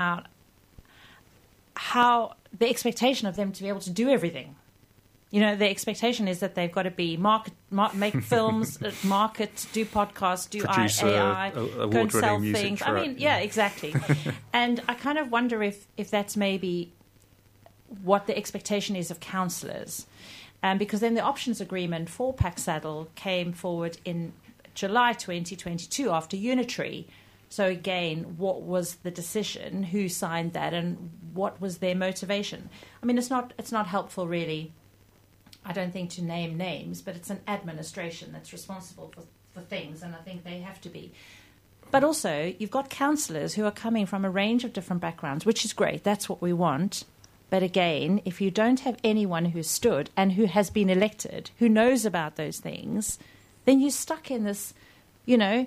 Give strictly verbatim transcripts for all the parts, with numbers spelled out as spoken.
about how the expectation of them to be able to do everything. You know, the expectation is that they've got to be market, mar- make films, market, do podcasts, do Produce A I, a, a, go and sell music things. track, I mean, yeah, exactly. And I kind of wonder if, if that's maybe what the expectation is of councillors. Um, because then the options agreement for Packsaddle came forward in July twenty twenty-two after Unitree. So again, what was the decision? Who signed that, and what was their motivation? I mean, it's not it's not helpful, really. I don't think to name names, but it's an administration that's responsible for, for things, and I think they have to be. But also, you've got councillors who are coming from a range of different backgrounds, which is great. That's what we want. But again, if you don't have anyone who's stood and who has been elected, who knows about those things, then you're stuck in this, you know.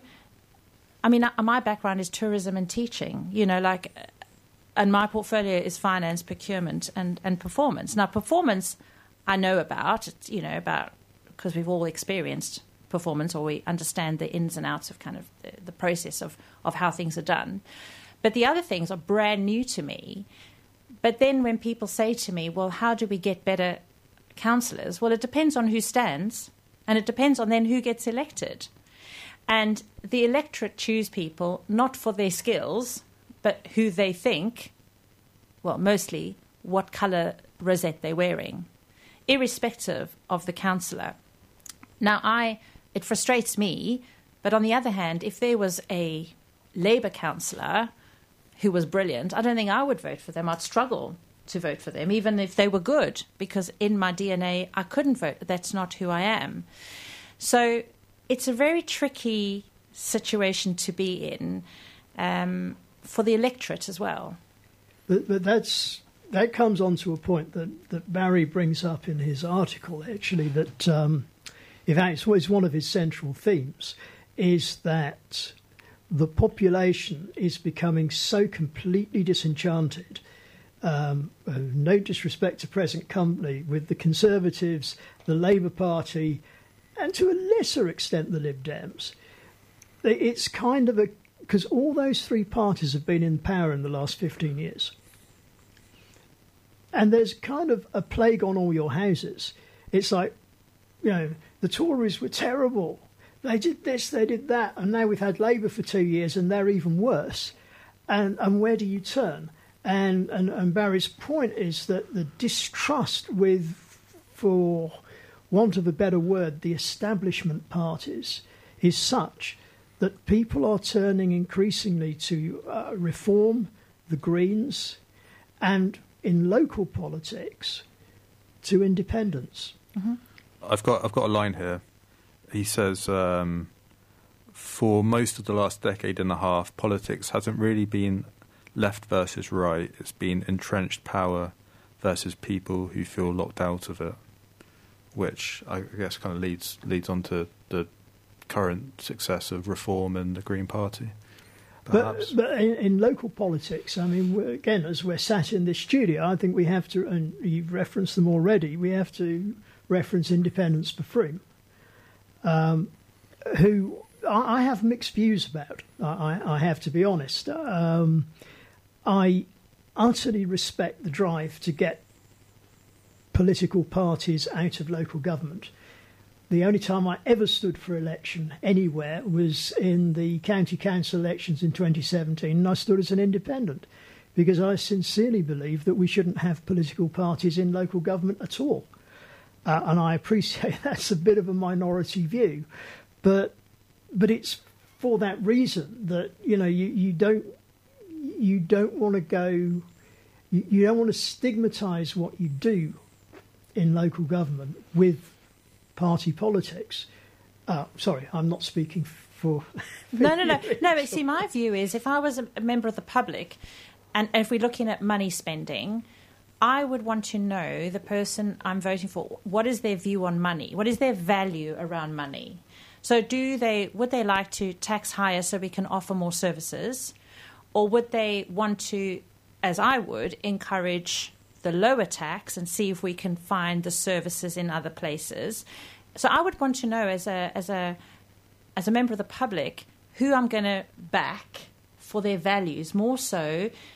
I mean, my background is tourism and teaching, you know, like, and my portfolio is finance, procurement, and, and performance. Now, performance I know about, it's, you know, about, because we've all experienced performance, or we understand the ins and outs of kind of the, the process of, of how things are done. But the other things are brand new to me. But then when people say to me, well, how do we get better councillors? Well, it depends on who stands, and it depends on then who gets elected. And the electorate choose people not for their skills, but who they think, well, mostly what colour rosette they're wearing, irrespective of the councillor. Now, I it frustrates me, but on the other hand, if there was a Labour councillor who was brilliant, I don't think I would vote for them. I'd struggle to vote for them, even if they were good, because in my D N A, I couldn't vote. That's not who I am. So it's a very tricky situation to be in um, for the electorate as well. But, but that's that comes on to a point that, that Barry brings up in his article, actually, that um, in fact it's one of his central themes, is that the population is becoming so completely disenchanted, um, no disrespect to present company, with the Conservatives, the Labour Party, and to a lesser extent the Lib Dems. It's kind of a... because all those three parties have been in power in the last fifteen years. And there's kind of a plague on all your houses. It's like, you know, the Tories were terrible. They did this, they did that, and now we've had Labour for two years and they're even worse. And and where do you turn? And, and, and Barry's point is that the distrust with, for want of a better word, the establishment parties is such that people are turning increasingly to uh, Reform, the Greens, and in local politics to independence. Mm-hmm. I've got I've got a line here. He says, um, for most of the last decade and a half, politics hasn't really been left versus right. It's been entrenched power versus people who feel locked out of it, which I guess kind of leads leads on to the current success of Reform and the Green Party. But, but in, in local politics, I mean, we're, again, as we're sat in this studio, I think we have to, and you've referenced them already, we have to reference Independence Befrim, um, who I, I have mixed views about, I, I have to be honest. Um, I utterly respect the drive to get political parties out of local government. The only time I ever stood for election anywhere was in the county council elections in twenty seventeen, and I stood as an independent because I sincerely believe that we shouldn't have political parties in local government at all. Uh, and I appreciate that's a bit of a minority view, but but it's for that reason that, you know, you, you don't you don't want to go, you, you don't want to stigmatise what you do in local government with party politics. Uh, sorry, I'm not speaking for... no, no, no. No, but see, my view is if I was a member of the public, and if we're looking at money spending, I would want to know the person I'm voting for, what is their view on money? What is their value around money? So do they would they like to tax higher so we can offer more services? Or would they want to, as I would, encourage the lower tax and see if we can find the services in other places? So I would want to know as a as a as a member of the public who I'm going to back for their values, more so